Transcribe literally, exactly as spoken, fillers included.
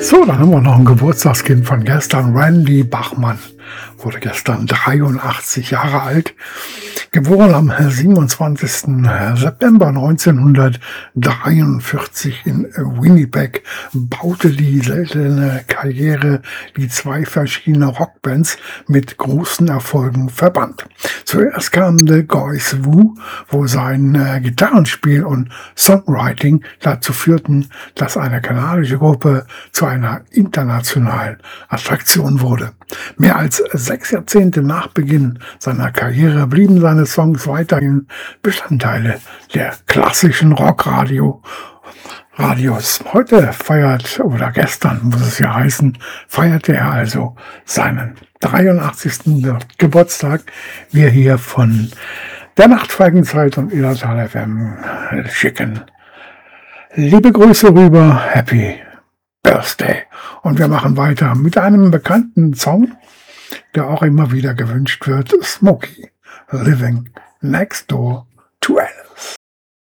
So, dann haben wir noch ein Geburtstagskind von gestern. Randy Bachman wurde gestern dreiundachtzig Jahre alt. Geboren am siebenundzwanzigsten September neunzehnhundertdreiundvierzig in Winnipeg, baute die seltene Karriere, die zwei verschiedene Rockbands mit großen Erfolgen verband. Zuerst kam The Guys Who, wo sein äh, Gitarrenspiel und Songwriting dazu führten, dass eine kanadische Gruppe zu einer internationalen Attraktion wurde. Mehr als sechs Jahrzehnte nach Beginn seiner Karriere blieben seine Songs weiterhin Bestandteile der klassischen Rockradio Radios. Heute feiert, oder gestern muss es ja heißen, feierte er also seinen dreiundachtzigsten Geburtstag. Wir hier von der Nachtfreigenzeit und Illertal F M schicken liebe Grüße rüber, Happy Birthday. Und wir machen weiter mit einem bekannten Song, der auch immer wieder gewünscht wird, Smokey, Living Next Door to Hell.